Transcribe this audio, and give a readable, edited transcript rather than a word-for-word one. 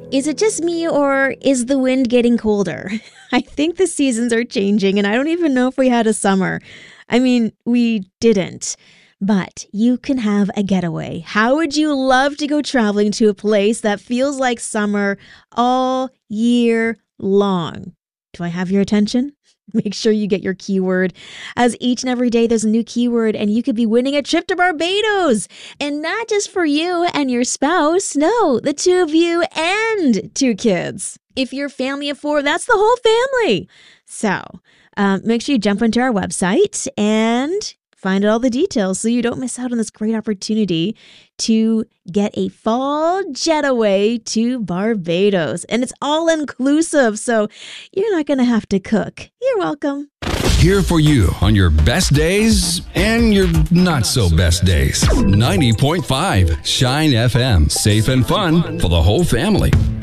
Is it just me or is the wind getting colder? I think the seasons are changing and I don't even know if we had a summer. I mean, we didn't. But you can have a getaway. How would you love to go traveling to a place that feels like summer all year long? Do I have your attention? Make sure you get your keyword, as each and every day there's a new keyword and you could be winning a trip to Barbados. And not just for you and your spouse. No, the two of you and 2 kids. If you're a family of 4, that's the whole family. So make sure you jump onto our website and find out all the details so you don't miss out on this great opportunity to get a fall getaway to Barbados. And it's all inclusive, so you're not going to have to cook. You're welcome. Here for you on your best days and your not so best days. 90.5 Shine FM. Safe and fun for the whole family.